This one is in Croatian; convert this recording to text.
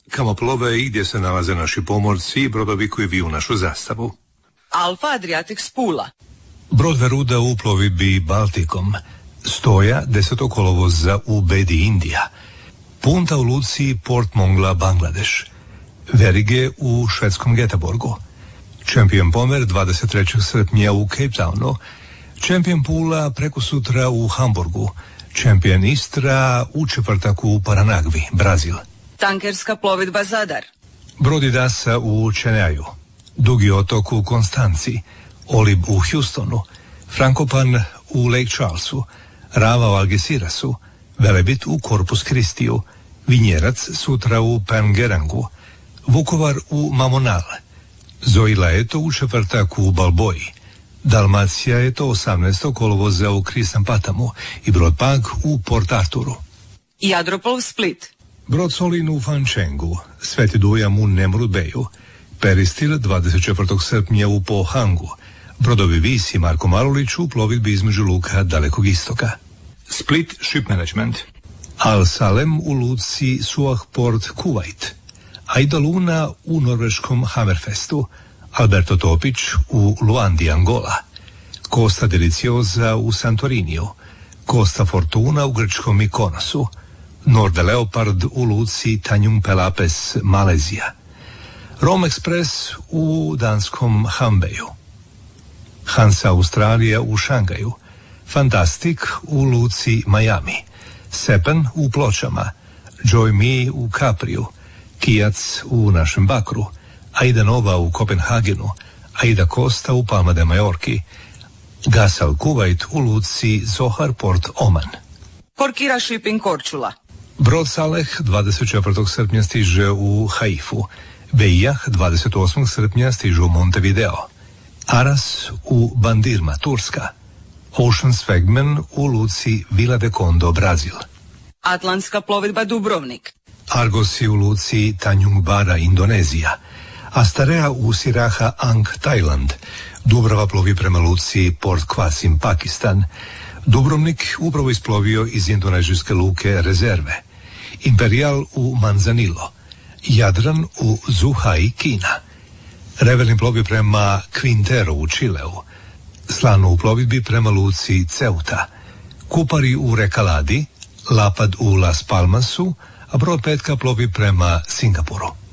kamo plove i gdje se nalaze naši pomorci i brodovi koji viju našu zastavu. Alfa Adriatic Pula. Brod Veruda u plovidbi Baltikom. Stoja 10. kolovoza u Bedi, Indija. Punta u luci Port Mongla, Bangladeš. Verige u švedskom Göteborgu. Champion Pomer 23. srpnja u Cape Townu. Champion Pula preko sutra u Hamburgu. Champion Istra u četvrtak u Paranagvi, Brazil. Tankerska plovidba Zadar. Brod Idasa u Čenjaju. Dugi otok u Konstanci. Olib u Houstonu. Frankopan u Lake Charlesu. Rava u Algesirasu. Velebit u Corpus Christiju. Vinjerac sutra u Pengerangu. Vukovar u Mamonal. Zoila je to u četvrtak u Balboji. Dalmacija je to 18. kolovoza u Krisampatamu i brod Pag u Port Arturu. Jadroplov Split. Brod Solin u Fančengu, Sveti Dujam u Nemrut-Beju, Peristil 24. srpnja u Pohangu, brodovi Vis i Marko Marulić u plovidbi između luka Dalekog istoka. Split Ship Management. Al Salem u luci Suah Port Kuwait, Aida Luna u norveškom Hammerfestu, Alberto Topić u Luandi, Angola, Costa Deliciosa u Santoriniju, Costa Fortuna u grčkom Mykonosu, Norde Leopard u luci Tanjung Pelapes, Malezija, Rome Express u danskom Hambeju, Hansa Australija u Šangaju, Fantastic u luci Miami, Sepen u Pločama, Joy Me u Kapriju, Kijac u našem Bakru, Aida Nova u Kopenhagenu, Aida Costa u Palma de Majorki, Gasal Kuwait u luci Zohar Port Oman. Korkira Shipping Korčula. Brod Saleh 24. srpnja stiže u Haifu, Bejah 28. srpnja stiže u Montevideo, Aras u Bandirma, Turska, Ocean Swagman u luci Vila de Condo, Brazil. Atlantska plovidba Dubrovnik. Argos u luci Tanjung Bara, Indonezija, Astarea u Siraha Ang, Tajland, Dubrava plovi prema luci Port Qasim, Pakistan, Dubrovnik upravo isplovio iz indonežijske luke Rezerve, Imperial u Manzanilo, Jadran u Zhuhai, Kina, Revelin plovi prema Quintero u Čileu, Slano u plovidbi prema luci Ceuta, Kupari u Rekaladi, Lapad u Las Palmasu, a brod Petka plovi prema Singapuru.